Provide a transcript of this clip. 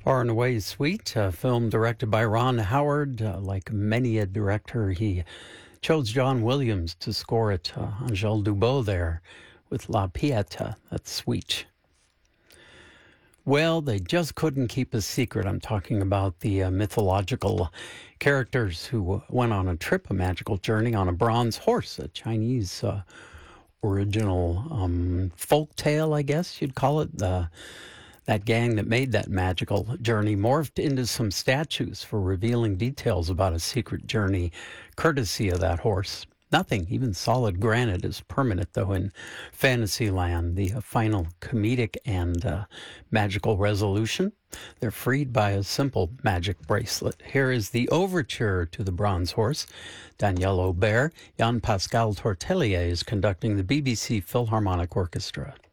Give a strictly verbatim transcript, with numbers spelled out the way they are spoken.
Far and Away Sweet, a film directed by Ron Howard. Uh, like many a director, he chose John Williams to score it. Uh, Angèle Dubot there with La Pieta. That's sweet. Well, they just couldn't keep a secret. I'm talking about the uh, mythological characters who went on a trip, a magical journey on a bronze horse, a Chinese uh, original um, folk tale, I guess you'd call it. The That gang that made that magical journey morphed into some statues for revealing details about a secret journey, courtesy of that horse. Nothing, even solid granite, is permanent, though, in Fantasyland. The final comedic and uh, magical resolution, they're freed by a simple magic bracelet. Here is the overture to The Bronze Horse. Daniel Aubert, Jean-Pascal Tortelier is conducting the B B C Philharmonic Orchestra.